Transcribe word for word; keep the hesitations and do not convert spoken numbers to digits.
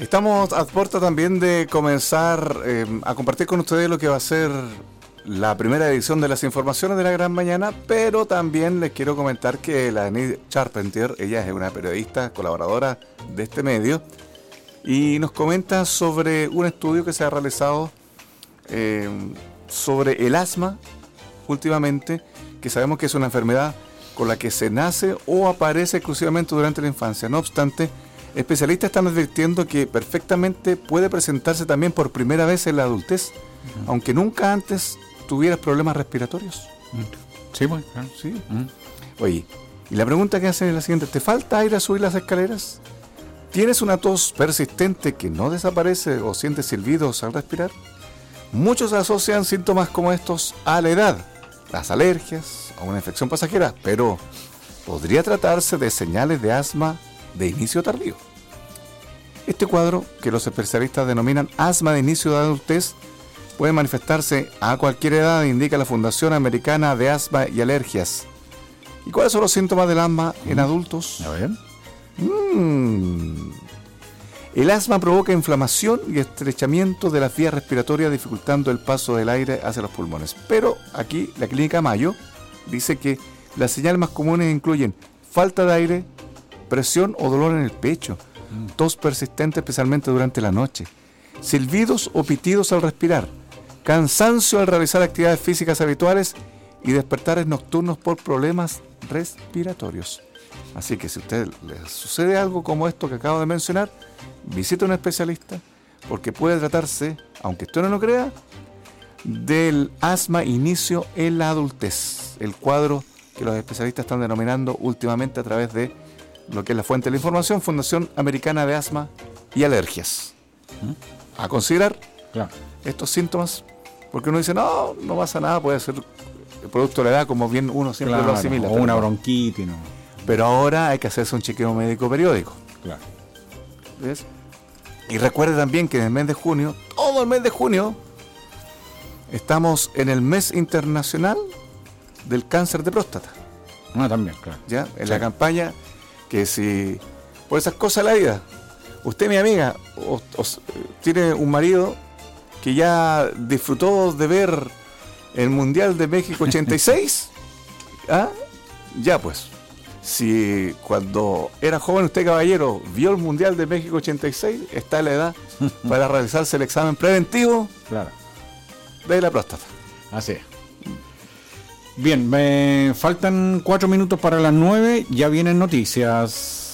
Estamos a puerta también de comenzar eh, a compartir con ustedes lo que va a ser la primera edición de las informaciones de la Gran Mañana, pero también les quiero comentar que la Denise Charpentier, ella es una periodista colaboradora de este medio, y nos comenta sobre un estudio que se ha realizado eh, sobre el asma últimamente, que sabemos que es una enfermedad con la que se nace o aparece exclusivamente durante la infancia. No obstante, especialistas están advirtiendo que perfectamente puede presentarse también por primera vez en la adultez, uh-huh. aunque nunca antes tuvieras problemas respiratorios. Sí, pues, claro. Sí. Uh-huh. Oye, y la pregunta que hacen es la siguiente: ¿te falta aire a subir las escaleras? ¿Tienes una tos persistente que no desaparece o sientes silbidos al respirar? Muchos asocian síntomas como estos a la edad, las alergias o una infección pasajera, pero podría tratarse de señales de asma de inicio tardío. Este cuadro, que los especialistas denominan asma de inicio de adultez, puede manifestarse a cualquier edad, indica la Fundación Americana de Asma y Alergias. ¿Y cuáles son los síntomas del asma en adultos? A ver. Mm. El asma provoca inflamación y estrechamiento de las vías respiratorias, dificultando el paso del aire hacia los pulmones. Pero aquí la Clínica Mayo dice que las señales más comunes incluyen falta de aire, presión o dolor en el pecho, mm. tos persistente especialmente durante la noche, silbidos o pitidos al respirar, cansancio al realizar actividades físicas habituales y despertares nocturnos por problemas respiratorios. Así que si a usted le sucede algo como esto que acabo de mencionar, visite a un especialista, porque puede tratarse, aunque usted no lo crea, del asma inicio en la adultez, el cuadro que los especialistas están denominando últimamente a través de lo que es la fuente de la información, Fundación Americana de Asma y Alergias. ¿Mm? A considerar claro. estos síntomas, porque uno dice, no, no pasa nada, puede ser el producto de la edad, como bien uno siempre claro, lo asimila. O una bronquitis, ¿no? Pero ahora hay que hacerse un chequeo médico periódico. Claro. ¿Ves? Y recuerde también que en el mes de junio, todo el mes de junio, estamos en el mes internacional del cáncer de próstata. Ah, también, claro. Ya, en sí. la campaña que si por esas cosas de la vida, usted, mi amiga, o, o, tiene un marido que ya disfrutó de ver el Mundial de México ochenta y seis, ¿ah? Ya pues, si cuando era joven usted, caballero, vio el Mundial de México ochenta y seis, está en la edad para realizarse el examen preventivo claro. de la próstata. Así es. Bien, me faltan cuatro minutos para las nueve, ya vienen noticias.